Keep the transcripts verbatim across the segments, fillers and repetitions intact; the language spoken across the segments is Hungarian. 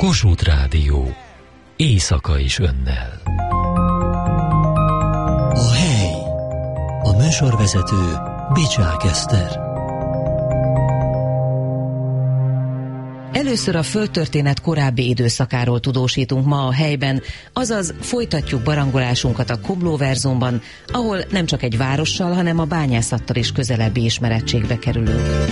Kossuth Rádió. Éjszaka is önnel. A hely. A műsorvezető Bicsák Eszter. Először a földtörténet korábbi időszakáról tudósítunk ma a helyben, azaz folytatjuk barangolásunkat a Komlóverzumban, ahol nem csak egy várossal, hanem a bányászattal is közelebbi ismerettségbe kerülünk.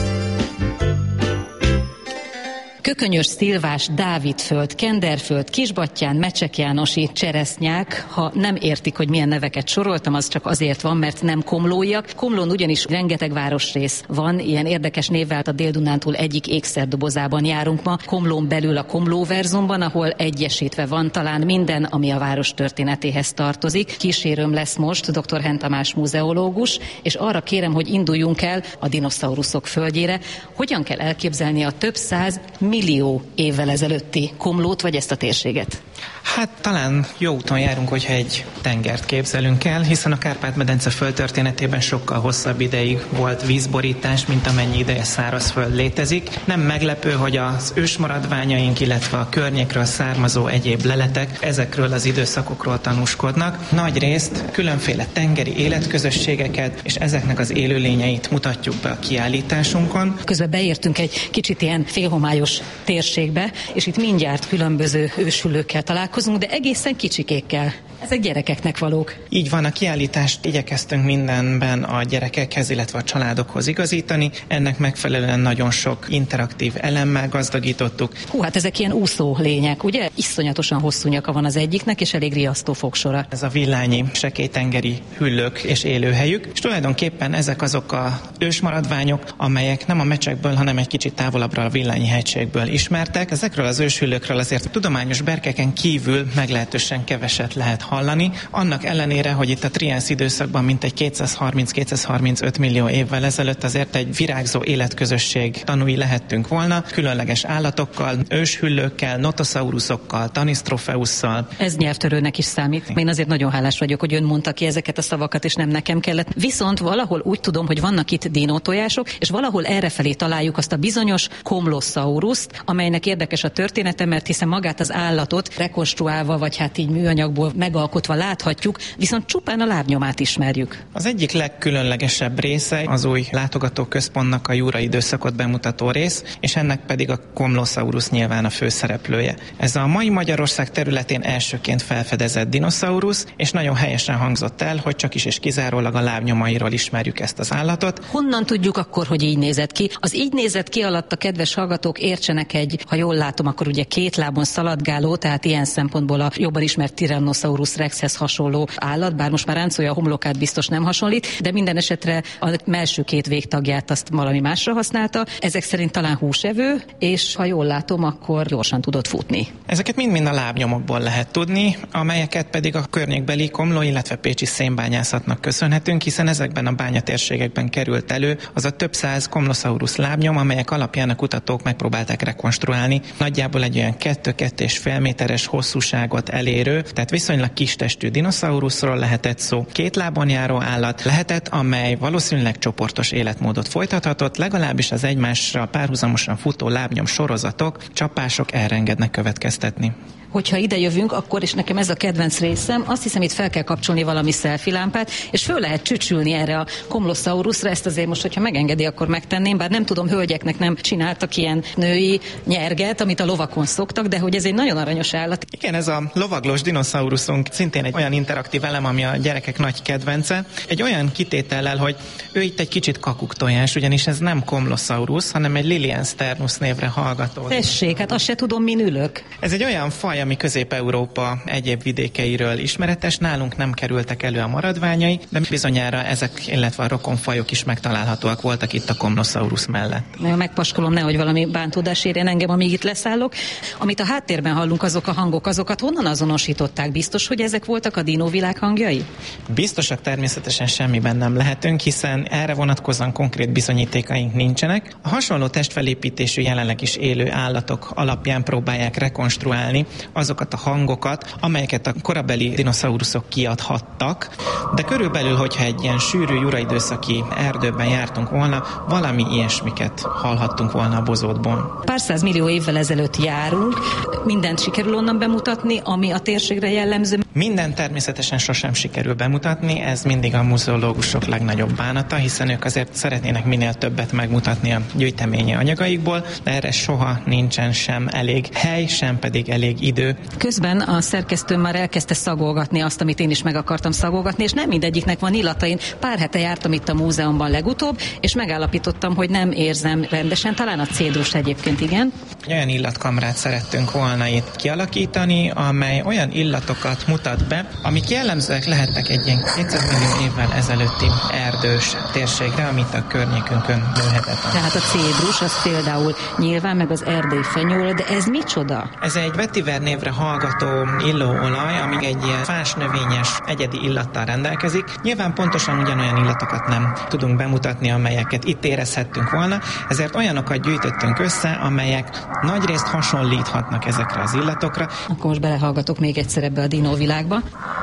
Kökönyös, Szilvás, Dávidföld, Kenderföld, Kisbattyán, Mecsek Jánosi, Cseresznyák. Ha nem értik, hogy milyen neveket soroltam, az csak azért van, mert nem komlóiak. Komlón ugyanis rengeteg városrész van, ilyen érdekes névvel a Dél-Dunántúl egyik ékszerdobozában járunk ma. Komlón belül a Komlóverzumban, ahol egyesítve van talán minden, ami a város történetéhez tartozik. Kísérőm lesz most dr. Henn Tamás múzeológus, és arra kérem, hogy induljunk el a dinoszauruszok földjére. Hogyan kell elképzelni a több száz millió évvel ezelőtti Komlót, vagy ezt a térséget? Hát talán jó úton járunk, hogyha egy tengert képzelünk el, hiszen a Kárpát-medence földtörténetében sokkal hosszabb ideig volt vízborítás, mint amennyi ideje szárazföld létezik. Nem meglepő, hogy az ősmaradványaink, illetve a környékről származó egyéb leletek ezekről az időszakokról tanúskodnak. Nagy részt különféle tengeri életközösségeket és ezeknek az élőlényeit mutatjuk be a kiállításunkon. Közben beértünk egy kicsit ilyen félhomályos térségbe, és itt mindjárt különböző őshüllőkkel találkozunk, de egészen kicsikékkel. Ezek gyerekeknek valók. Így van, a kiállítást igyekeztünk mindenben a gyerekekhez, illetve a családokhoz igazítani. Ennek megfelelően nagyon sok interaktív elemmel gazdagítottuk. Hú, hát ezek ilyen úszó lények, ugye? Iszonyatosan hosszú nyaka van az egyiknek, és elég riasztó fogsora. Ez a villányi sekélytengeri hüllők és élőhelyük, és tulajdonképpen ezek azok a ősmaradványok, amelyek nem a Mecsekből, hanem egy kicsit távolabbra a Villányi hegységből ismertek. Ezekről az őshüllőkről azért tudományos berkeken kívül meglehetősen keveset lehet hallani. Annak ellenére, hogy itt a triász időszakban mintegy kétszázharminc-kétszázharmincöt millió évvel ezelőtt azért egy virágzó életközösség tanúi lehettünk volna, különleges állatokkal, őshüllőkkel, notoszauruszokkal, Tanisztrofeusszal. Ez nyelvtörőnek is számít. Én azért nagyon hálás vagyok, hogy ön mondta ki ezeket a szavakat, és nem nekem kellett. Viszont valahol úgy tudom, hogy vannak itt dinótojások, és valahol errefelé találjuk azt a bizonyos Komlosauruszt, amelynek érdekes a története, mert hiszen magát az állatot rekonstruálva, vagy hát így műanyagból megalkotva láthatjuk, viszont csupán a lábnyomát ismerjük. Az egyik legkülönlegesebb része az új látogatóközpontnak a jura időszakot bemutató rész, és ennek pedig a Komlosaurus nyilván a főszereplője. Ez a mai Magyarország területén elsőként felfedezett dinoszaurusz, és nagyon helyesen hangzott el, hogy csak is és kizárólag a lábnyomairól ismerjük ezt az állatot. Honnan tudjuk akkor, hogy így nézett ki? Az így nézett ki alatt a kedves hallgatók értsenek egy, ha jól látom, akkor ugye két lábon szaladgáló, tehát ilyen szempontból a jobban ismert Tyrannosaurus rexhez hasonló állat, bár most már ráncolja a homlokát, biztos nem hasonlít, de minden esetre a mellső két végtagját azt valami másra használta. Ezek szerint talán húsevő, és ha jól látom, akkor gyorsan tudott futni. Ezeket mind-mind a lábnyomokból lehet tudni, amelyeket pedig a környékbeli komló, illetve pécsi szénbányászatnak köszönhetünk, hiszen ezekben a bányatérségekben került elő az a több száz Komlosaurus lábnyom, amelyek alapján a kutatók megpróbálták rekonstruálni. Nagyjából egy olyan kettő-kettő és fél méteres hosszúságot elérő, tehát viszonylag kis testű dinoszauruszról lehetett szó. Két lábon járó állat lehetett, amely valószínűleg csoportos életmódot folytathatott, legalábbis az egymásra párhuzamosan futó lábnyom sorozatok, csapások erre engednek következtetni. Hogyha ide jövünk, akkor, és nekem ez a kedvenc részem, azt hiszem, itt fel kell kapcsolni valami selfie lámpát, és föl lehet csücsülni erre a Komlosaurusra, ezt azért most, hogyha megengedi, akkor megtenném, bár nem tudom, hölgyeknek nem csináltak ilyen női nyerget, amit a lovakon szoktak, de hogy ez egy nagyon aranyos állat. Igen, ez a lovaglós dinoszauruszunk szintén egy olyan interaktív elem, ami a gyerekek nagy kedvence. Egy olyan kitétellel, hogy ő itt egy kicsit kakuktojás, ugyanis ez nem Komlosaurus, hanem egy Liliensternus névre hallgató. Tessék, hát azt se tudom, min ülök. Ez egy olyan faj, ami Közép-Európa egyéb vidékeiről ismeretes, nálunk nem kerültek elő a maradványai, de bizonyára ezek, illetve a rokonfajok is megtalálhatóak voltak itt a Komlosaurus mellett. Nagyon megpaskolom, nehogy valami bántódás érjen engem, amíg itt leszállok. Amit a háttérben hallunk, azok a hangok, azokat honnan azonosították? Biztos, hogy ezek voltak a dinóvilág hangjai? Biztosak természetesen semmiben nem lehetünk, hiszen erre vonatkozóan konkrét bizonyítékaink nincsenek. A hasonló testfelépítésű jelenleg is élő állatok alapján próbálják rekonstruálni azokat a hangokat, amelyeket a korabeli dinoszauruszok kiadhattak, de körülbelül, hogyha egy ilyen sűrű juraidőszaki erdőben jártunk volna, valami ilyesmiket hallhattunk volna a bozótból. Pár százmillió évvel ezelőtt járunk, mindent sikerül onnan bemutatni, ami a térségre jellemző. Minden természetesen sosem sikerül bemutatni, ez mindig a muzeológusok legnagyobb bánata, hiszen ők azért szeretnének minél többet megmutatni a gyűjteményi anyagaikból, de erre soha nincsen sem elég hely, sem pedig elég idő. Közben a szerkesztő már elkezdte szagolgatni azt, amit én is meg akartam szagolgatni, és nem mindegyiknek van illata. Én pár hete jártam itt a múzeumban legutóbb, és megállapítottam, hogy nem érzem rendesen, talán a cédrus egyébként igen. Olyan illatkamrát szerettünk volna itt kialakítani, amely olyan illatokat mutat be, amik jellemzőek lehetnek egy ilyen kétszáz millió évvel ezelőtti erdős térségre, amit a környékünkön nőhetett. Tehát a cédrus, az például nyilván, meg az erdélyi fenyőle, de ez micsoda? Ez egy vetiver névre hallgató illóolaj, ami egy ilyen fás növényes egyedi illattal rendelkezik. Nyilván pontosan ugyanolyan illatokat nem tudunk bemutatni, amelyeket itt érezhettünk volna, ezért olyanokat gyűjtöttünk össze, amelyek nagyrészt hasonlíthatnak ezekre az illatokra. Akkor most belehallgatok még egyszer ebbe a dinóvilágba.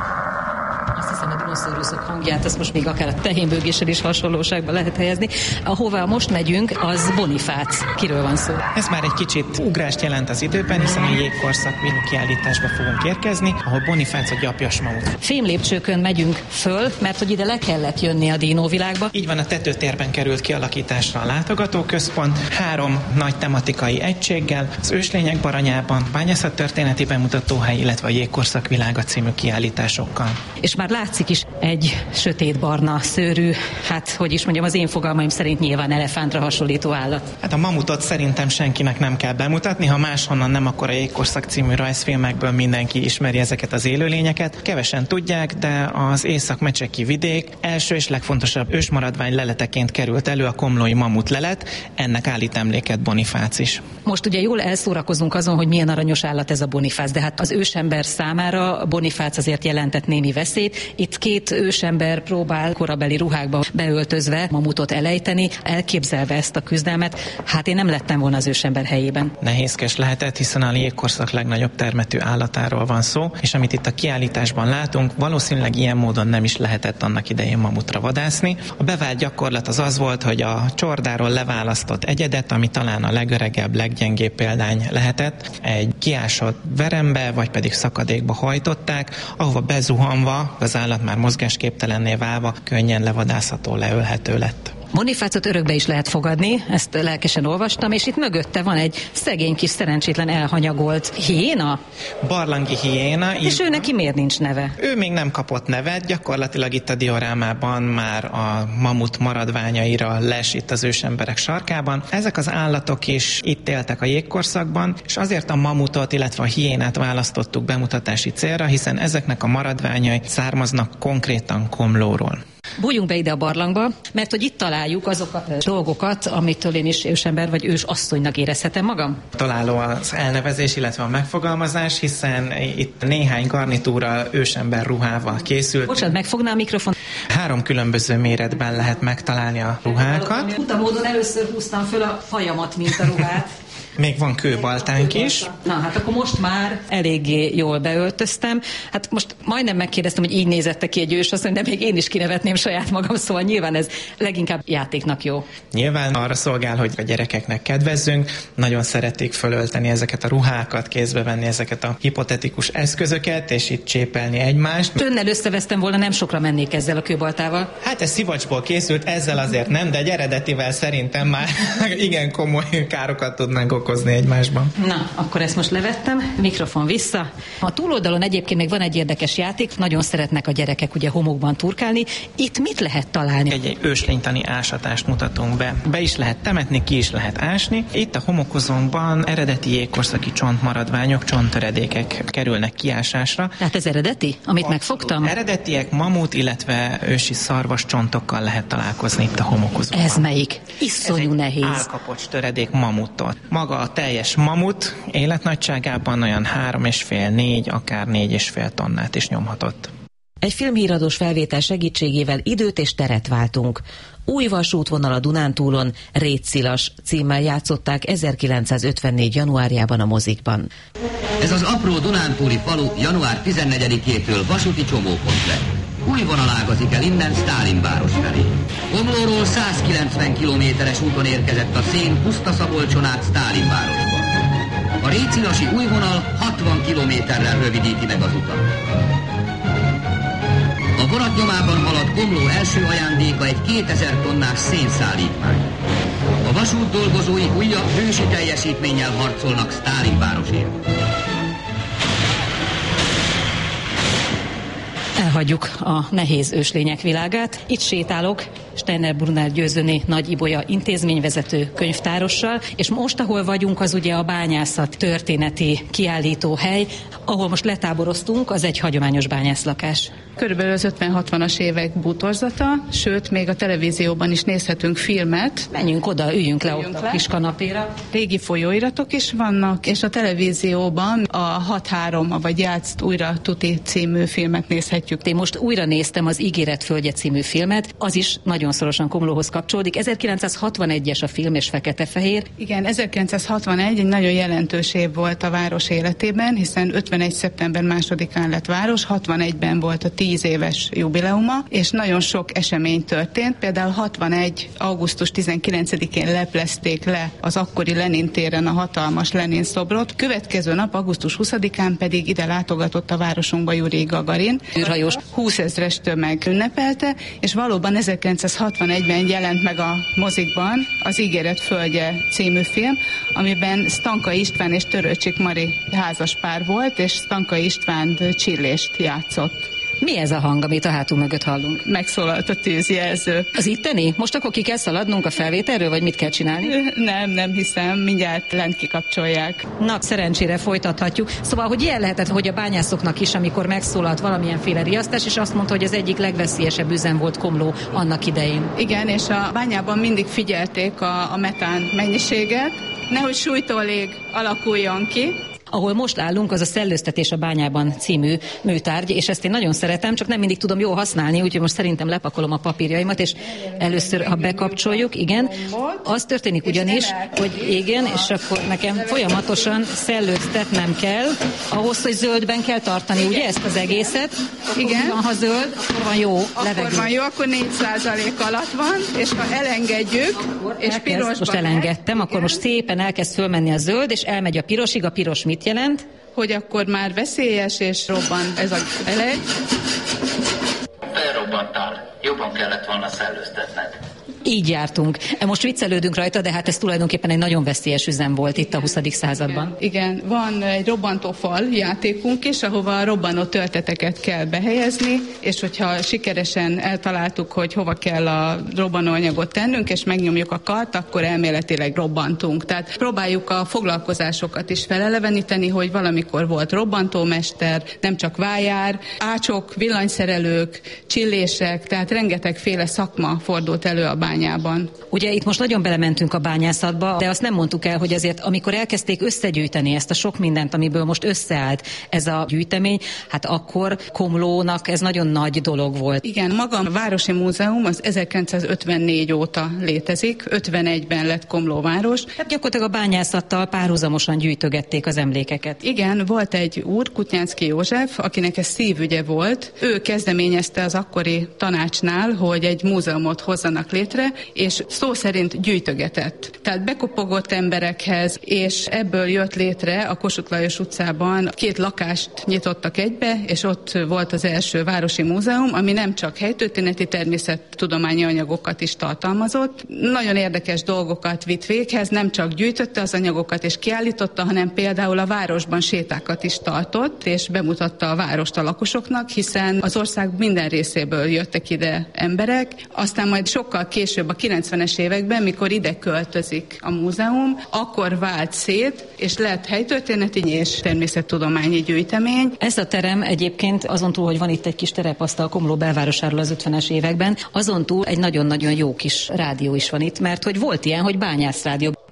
Azt hiszem, a dinoszauruszok hangját, azt most még akár a tehénbőgéssel is hasonlóságba lehet helyezni. Ahová most megyünk, az Bonifác. Kiről van szó? Ez már egy kicsit ugrást jelent az időben, hiszen a jégkorszak kiállításba fogunk érkezni, ahol Bonifác a gyapjas mamut. Fémlépcsőkön megyünk föl, mert hogy ide le kellett jönni a dinóvilágba. Így van, a tetőtérben került kialakításra a látogatóközpont, három nagy tematikai egységgel, az őslények baranyában, bányászattörténeti bemutatóhely, illetve a Jégkorszak világa című kiállításokkal. És már látszik is egy sötétbarna szőrű, hát hogy is mondjam, az én fogalmaim szerint nyilván elefántra hasonlító állat. Hát a mamutot szerintem senkinek nem kell bemutatni, ha máshonnan nem, akkor a Jégkorszak című rajzfilmekből mindenki ismeri ezeket az élőlényeket. Kevesen tudják, de az észak-mecseki vidék első és legfontosabb ősmaradvány leleteként került elő a komlói mamut lelet, ennek állít emléket Bonifác is. Most ugye jól elszórakozunk azon, hogy milyen aranyos állat ez a Bonifác, de hát az ősember számára Bonifác azért jelentett némi veszélyt. Itt két ősember próbál korabeli ruhákba beöltözve mamutot elejteni, elképzelve ezt a küzdelmet. Hát én nem lettem volna az ősember helyében. Nehézkes lehetett, hiszen a jégkorszak legnagyobb termetű állatáról van szó, és amit itt a kiállításban látunk, valószínűleg ilyen módon nem is lehetett annak idején mamutra vadászni. A bevált gyakorlat az az volt, hogy a csordáról leválasztott egyedet, ami talán a legöregebb, leggyengébb példány lehetett, egy kiásott verembe, vagy pedig szakadékba hajtották, ahova bezuhanva az állat már mozgásképtelenné válva könnyen levadászható, leölhető lett. Bonifácot örökbe is lehet fogadni, ezt lelkesen olvastam, és itt mögötte van egy szegény kis szerencsétlen elhanyagolt hiéna. Barlangi hiéna. És ő neki miért nincs neve? Ő még nem kapott nevet, gyakorlatilag itt a diorámában már a mamut maradványaira les itt az ősemberek sarkában. Ezek az állatok is itt éltek a jégkorszakban, és azért a mamutot, illetve a hiénát választottuk bemutatási célra, hiszen ezeknek a maradványai származnak konkrétan Komlóról. Bújjunk be ide a barlangba, mert hogy itt találjuk azokat a dolgokat, amitől én is ősember vagy ős asszonynak érezhetem magam. Találó az elnevezés, illetve a megfogalmazás, hiszen itt néhány garnitúra ősember ruhával készült. Bocsánat, megfogná a mikrofon. Három különböző méretben lehet megtalálni a ruhákat. Utamódon először húztam föl a hajamat, mint a ruhát. Még van kőbaltánk is. Na, hát akkor most már eléggé jól beöltöztem. Hát most majdnem megkérdeztem, hogy így nézette ki egy ősasszony, de még én is kinevetném saját magam, szóval nyilván ez leginkább játéknak jó. Nyilván arra szolgál, hogy a gyerekeknek kedvezzünk. Nagyon szeretik fölölteni ezeket a ruhákat, kézbe venni ezeket a hipotetikus eszközöket, és itt csépelni egymást. Önnel összevesztem volna, nem sokra mennék ezzel a kőbaltával. Hát ez szivacsból készült, ezzel azért nem, de egy eredetivel szerintem már igen komoly károkat tudnánk okozni egymásban. Na, akkor ezt most levettem, mikrofon vissza. A túloldalon egyébként még van egy érdekes játék, nagyon szeretnek a gyerekek ugye homokban turkálni. Itt mit lehet találni? Egy, egy őslénytani ásatást mutatunk be. Be is lehet temetni, ki is lehet ásni. Itt a homokozónkban eredeti jégkorszaki csontmaradványok, csonttöredékek kerülnek kiásásra. Tehát ez eredeti, amit a, megfogtam? Eredetiek, mamut, illetve ősi szarvas csontokkal lehet találkozni itt a homokozóban. Ez melyik? Iszonyú ez nehéz. Álkapocs töredék mamuttól. Maga a teljes mamut életnagyságában olyan három és fél, négy, akár négy és fél tonnát is nyomhatott. Egy filmhíradós felvétel segítségével időt és teret váltunk. Új vasútvonal a Dunántúlon, Rétszilas címmel játszották ezerkilencszázötvennégy januárjában a mozikban. Ez az apró dunántúli falu január tizennegyedikétől vasúti csomópont lett. Új vonal ágazik el innen Sztálinváros felé. Komlóról százkilencven kilométeres úton érkezett a szén Puszta-Szabolcson át Sztálinvárosba. A récinasi új vonal hatvan kilométerrel rövidíti meg az utat. A vonat nyomában halad Komló első ajándéka egy kétezer tonnás szénszállítmány. A vasút dolgozói újabb hősi teljesítménnyel harcolnak Sztálinvárosért. Elhagyjuk a nehéz őslények világát. Itt sétálok Steiner Brunner Győzőné Nagy Ibolya intézményvezető könyvtárossal, és most, ahol vagyunk, az ugye a bányászat történeti kiállítóhely, ahol most letáboroztunk, az egy hagyományos bányászlakás. Körülbelül az ötven-hatvanas évek bútorzata, sőt, még a televízióban is nézhetünk filmet. Menjünk oda, üljünk le üljünk ott le. a kis kanapéra. Régi folyóiratok is vannak, és a televízióban a hat három, vagy Játszd újra Tuti című filmet nézhetjük. Én most újra néztem az Ígéret földje című filmet, az is nagyon szorosan Komlóhoz kapcsolódik. ezerkilencszázhatvanegyes a film, és fekete-fehér. Igen, ezerkilencszázhatvanegy egy nagyon jelentős év volt a város életében, hiszen ötvenegy. szeptember másodikán lett város, hatvanegyben volt a tíz éves jubileuma, és nagyon sok esemény történt. Például hatvanegy. augusztus tizenkilencedikén leplezték le az akkori Lenin téren a hatalmas Lenin szobrot. Következő nap, augusztus huszadikán pedig ide látogatott a városunkba Jurij Gagarin. űrhajós. húszezres tömeg ünnepelte, és valóban ezerkilencszázhatvanegyben jelent meg a mozikban az Ígéret földje című film, amiben Stanka István és Törőcsik Mari házaspár volt, és Stanka István csillést játszott. Mi ez a hang, amit a hátul mögött hallunk? Megszólalt a tűzjelző. Az itteni? Most akkor ki kell szaladnunk a felvételről, vagy mit kell csinálni? Nem, nem hiszem, mindjárt lent kikapcsolják. Na, szerencsére folytathatjuk. Szóval, hogy ilyen lehetett, hogy a bányászoknak is, amikor megszólalt valamilyenféle riasztás, és azt mondta, hogy az egyik legveszélyesebb üzem volt Komló annak idején. Igen, és a bányában mindig figyelték a, a metán mennyiséget, nehogy súlytól lég alakuljon ki. Ahol most állunk, az a Szellőztetés a bányában című műtárgy, és ezt én nagyon szeretem, csak nem mindig tudom jól használni, úgyhogy most szerintem lepakolom a papírjaimat, és először, ha bekapcsoljuk, igen, az történik ugyanis, hogy igen, és akkor nekem folyamatosan szellőztetnem kell, ahhoz, hogy zöldben kell tartani, ugye ezt az egészet? Igen. Van, ha zöld, akkor van jó levegő. Akkor van jó, akkor négy százalék alatt van, és ha elengedjük, és pirosban most elengedtem, akkor most szépen elkezd fölmenni a zöld, és elmegy a pirosig, a piros mit jelent? Hogy akkor már veszélyes, és robban ez a elegy. Felrobbantál. Jobban kellett volna szellőztetned. Így jártunk. Most viccelődünk rajta, de hát ez tulajdonképpen egy nagyon veszélyes üzem volt itt a huszadik században. Igen, igen, van egy robbantófal játékunk is, ahova a robbanó tölteteket kell behelyezni, és hogyha sikeresen eltaláltuk, hogy hova kell a robbanóanyagot tennünk, és megnyomjuk a kart, akkor elméletileg robbantunk. Tehát próbáljuk a foglalkozásokat is feleleveníteni, hogy valamikor volt robbantómester, nem csak vájár, ácsok, villanyszerelők, csillések, tehát rengetegféle szakma fordult elő a bányában. Ugye itt most nagyon belementünk a bányászatba, de azt nem mondtuk el, hogy azért amikor elkezdték összegyűjteni ezt a sok mindent, amiből most összeállt ez a gyűjtemény, hát akkor Komlónak ez nagyon nagy dolog volt. Igen, maga a Városi Múzeum az ezerkilencszázötvennégy óta létezik, ötvenegyben lett Komló város. Hát gyakorlatilag a bányászattal párhuzamosan gyűjtögették az emlékeket. Igen, volt egy úr, Kutnyánszky József, akinek ez szívügye volt. Ő kezdeményezte az akkori tanácsnál, hogy egy múzeumot hozzanak létre, és szó szerint gyűjtögetett. Tehát bekopogott emberekhez, és ebből jött létre a Kossuth Lajos utcában két lakást nyitottak egybe, és ott volt az első városi múzeum, ami nem csak helytörténeti természettudományi anyagokat is tartalmazott. Nagyon érdekes dolgokat vitt véghez, nem csak gyűjtötte az anyagokat és kiállította, hanem például a városban sétákat is tartott, és bemutatta a várost a lakosoknak, hiszen az ország minden részéből jöttek ide emberek, aztán majd sokkal később a kilencvenes években, mikor ide költözik a múzeum, akkor vált szét, és lett helytörténeti és természettudományi gyűjtemény. Ez a terem egyébként azon túl, hogy van itt egy kis terepasztal Komló belvárosáról az ötvenes években, azon túl egy nagyon-nagyon jó kis rádió is van itt, mert hogy volt ilyen, hogy bányászrádió.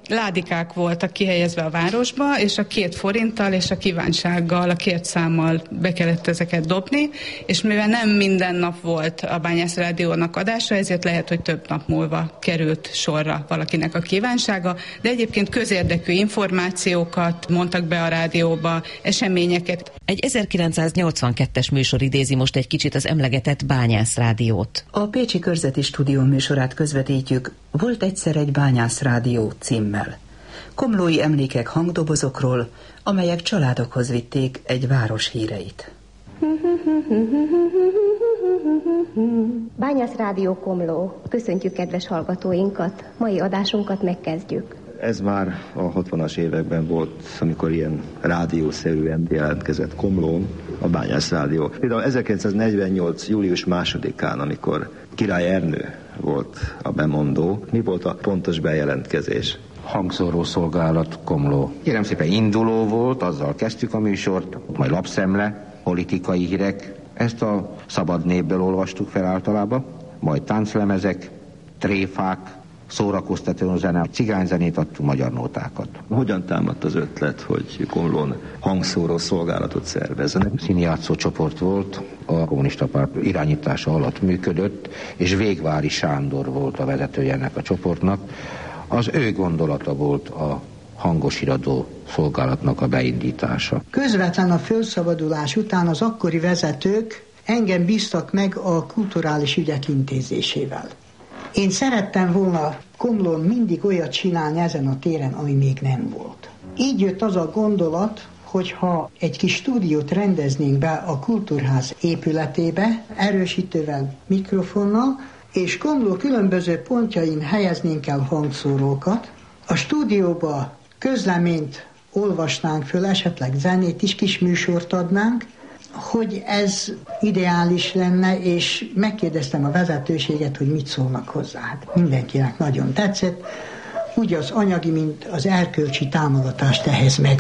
Ládikák voltak kihelyezve a városba, és a két forinttal és a kívánsággal, a kért számmal be kellett ezeket dobni, és mivel nem minden nap volt a Bányász Rádiónak adása, ezért lehet, hogy több nap múlva került sorra valakinek a kívánsága, de egyébként közérdekű információkat mondtak be a rádióba, eseményeket. Egy ezerkilencszáznyolcvankettes műsor idézi most egy kicsit az emlegetett Bányász Rádiót. A Pécsi Körzeti Stúdió műsorát közvetítjük Volt egyszer egy Bányász Rádió címmel. Komlói emlékek hangdobozokról, amelyek családokhoz vitték egy város híreit. Bányász Rádió Komló. Köszöntjük kedves hallgatóinkat. Mai adásunkat megkezdjük. Ez már a hatvanas években volt, amikor ilyen rádiószerűen jelentkezett Komlón a Bányász Rádió. Például ezerkilencszáznegyvennyolc. július másodikán, amikor Király Ernő volt a bemondó, mi volt a pontos bejelentkezés? Hangszóró szolgálat Komló. Kérem szépen, induló volt, azzal kezdtük a műsort, majd lapszemle, politikai hírek. Ezt a Szabad Népből olvastuk fel általában, majd tánclemezek, tréfák, szórakoztató zene, cigányzenét adtunk, magyar nótákat. Hogyan támadt az ötlet, hogy Komlón hangszóró szolgálatot szervezzenek? Színjátszó csoport volt, a kommunista párt irányítása alatt működött, és Végvári Sándor volt a vezetője ennek a csoportnak. Az ő gondolata volt a hangosiradó szolgálatnak a beindítása. Közvetlen a fölszabadulás után az akkori vezetők engem bíztak meg a kulturális ügyek intézésével. Én szerettem volna Komlón mindig olyat csinálni ezen a téren, ami még nem volt. Így jött az a gondolat, hogyha egy kis stúdiót rendeznénk be a Kultúrház épületébe, erősítővel, mikrofonnal, és Komló különböző pontjain helyeznénk el hangszórókat. A stúdióba közleményt olvasnánk föl, esetleg zenét is, kis műsort adnánk, hogy ez ideális lenne, és megkérdeztem a vezetőséget, hogy mit szólnak hozzá. Hát mindenkinek nagyon tetszett, úgy az anyagi, mint az erkölcsi támogatást ehhez meg